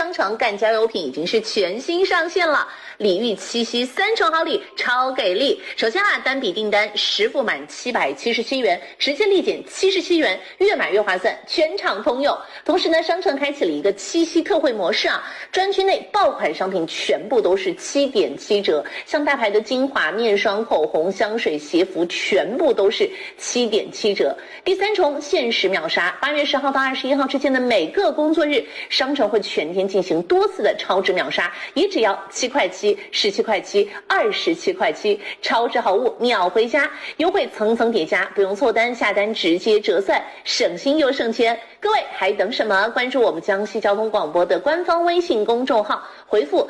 商城干家优品已经是全新上线了，礼遇七夕3重好礼，超给力！首先单笔订单10付满777元，直接立减77元，越买越划算，全场通用。同时呢，商城开启了一个七夕特惠模式专区内爆款商品全部都是7.7折，像大牌的精华、面霜、口红、香水、鞋服全部都是7.7折。第3重限时秒杀，8月10号到21号之间的每个工作日，商城会全天进行多次的超值秒杀，也只要7块7、17块7、27块7，超值好物秒回家，优惠层层叠加，不用凑单，下单直接折算，省心又省钱。各位还等什么？关注我们江西交通广播的官方微信公众号，回复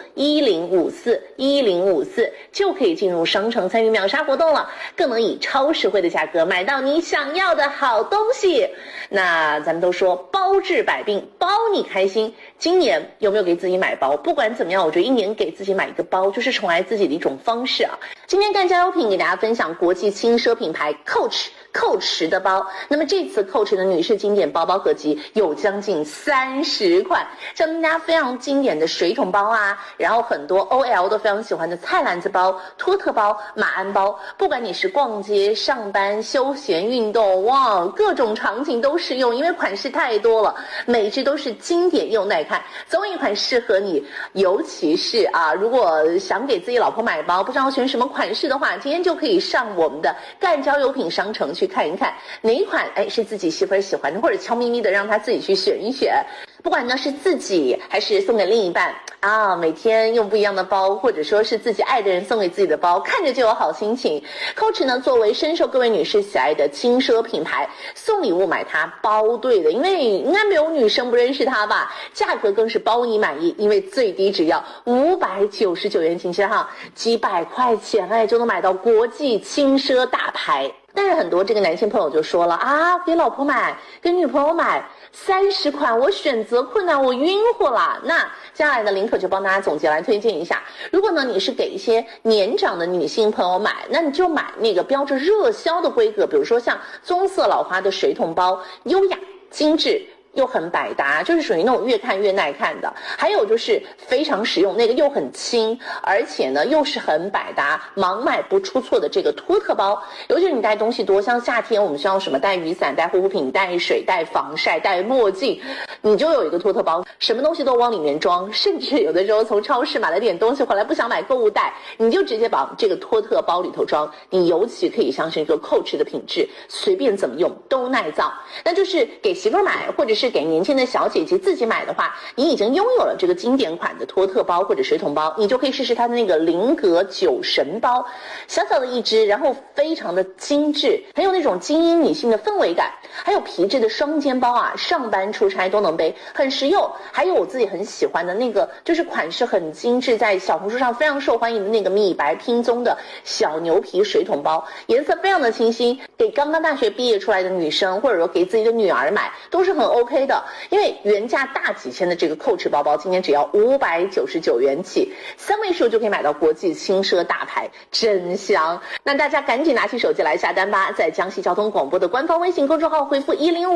1054就可以进入商城参与秒杀活动了，更能以超实惠的价格买到你想要的好东西。那咱们都说包治百病，包你开心。今年有没有给自己买包？不管怎么样，我觉得一年给自己买一个包，就是宠爱自己的一种方式今天干家优品给大家分享国际轻奢品牌 Coach 的包。那么这次 Coach 的女士经典包包合集有将近30款，像大家非常经典的水桶包然后很多 OL 都非常喜欢的菜篮子包、托特包、马鞍包，不管你是逛街、上班、休闲、运动，各种场景都适用，因为款式太多了，每只都是经典又耐看，总有一款适合你。尤其是如果想给自己老婆买包，不知道选什么款式的话，今天就可以上我们的干交优品商城去看一看哪一款是自己媳妇儿喜欢的，或者悄咪咪的让她自己去选一选。不管呢是自己还是送给另一半每天用不一样的包，或者说是自己爱的人送给自己的包，看着就有好心情。Coach 呢作为深受各位女士喜爱的轻奢品牌，送礼物买它包对的，因为应该没有女生不认识它吧。价格更是包你满意，因为最低只要599元，请记几百块钱就能买到国际轻奢大牌。但是很多这个男性朋友就说了给老婆买，给女朋友买30款，我选择困难，我晕乎了。那接下来呢，林可就帮大家总结来推荐一下。如果呢你是给一些年长的女性朋友买，那你就买那个标着热销的规格，比如说像棕色老花的水桶包，优雅精致又很百搭，就是属于那种越看越耐看的。还有就是非常实用，那个又很轻，而且呢又是很百搭，盲买不出错的这个托特包。尤其是你带东西多，像夏天我们需要什么，带雨伞、带护肤品、带水、带防晒、带墨镜，你就有一个托特包，什么东西都往里面装。甚至有的时候从超市买了点东西回来，不想买购物袋，你就直接把这个托特包里头装。你尤其可以相信一个 Coach 的品质，随便怎么用都耐造。那就是给媳妇买，或者是给年轻的小姐姐自己买的话，你已经拥有了这个经典款的托特包或者水桶包，你就可以试试它的那个菱格酒神包，小小的一只，然后非常的精致，很有那种精英女性的氛围感。还有皮质的双肩包上班出差都能背，很实用。还有我自己很喜欢的那个，就是款式很精致，在小红书上非常受欢迎的那个米白拼棕的小牛皮水桶包，颜色非常的清新，给刚刚大学毕业出来的女生，或者说给自己的女儿买都是很 OK 的。因为原价大几千的这个 Coach 包包，今天只要599元起，3位数就可以买到国际轻奢大牌，真香！那大家赶紧拿起手机来下单吧，在江西交通广播的官方微信公众号回复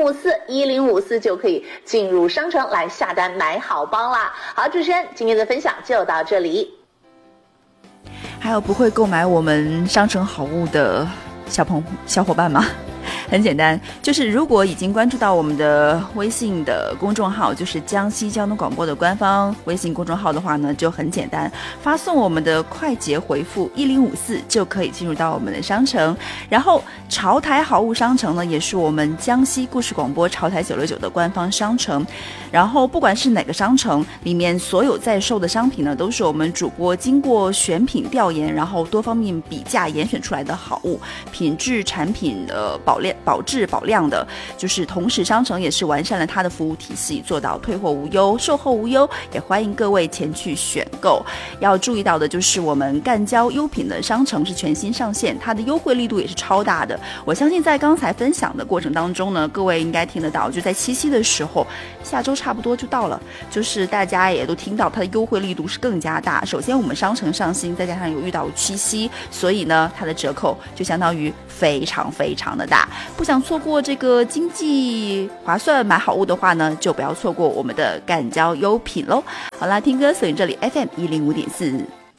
1054就可以进入商城来下单买好包啦。好，主持人今天的分享就到这里。 还有不会购买我们商城好物的小伙伴吗？很简单，就是如果已经关注到我们的微信的公众号，就是江西交通广播的官方微信公众号的话呢，就很简单，发送我们的快捷回复1054就可以进入到我们的商城。然后潮台好物商城呢，也是我们江西故事广播潮台969的官方商城。然后不管是哪个商城里面，所有在售的商品呢，都是我们主播经过选品调研，然后多方面比价严选出来的好物，品质产品保质保量的。就是同时商城也是完善了它的服务体系，做到退货无忧、售后无忧，也欢迎各位前去选购。要注意到的就是我们干交优品的商城是全新上线，它的优惠力度也是超大的。我相信在刚才分享的过程当中呢，各位应该听得到，就在七夕的时候，下周差不多就到了，就是大家也都听到它的优惠力度是更加大。首先我们商城上新，再加上有遇到七夕，所以呢它的折扣就相当于非常非常的大。 不想错过这个经济划算买好物的话呢，就不要错过我们的干胶优品喽。好啦，听歌锁定这里 FM 105.4。